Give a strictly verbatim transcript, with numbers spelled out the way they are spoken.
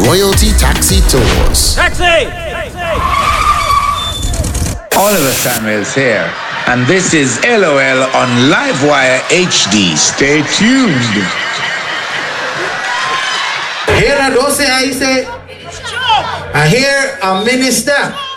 Royalty Taxi Tours. Taxi! Oliver Samuels here, and this is L O L on Livewire H D. Stay tuned. Here I don't say I say I hear a minister